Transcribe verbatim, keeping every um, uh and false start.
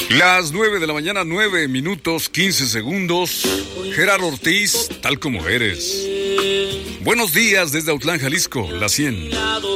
Las nueve de la mañana, nueve minutos, quince segundos. Gerardo Ortiz, tal como eres. Buenos días desde Autlán, Jalisco, la cien.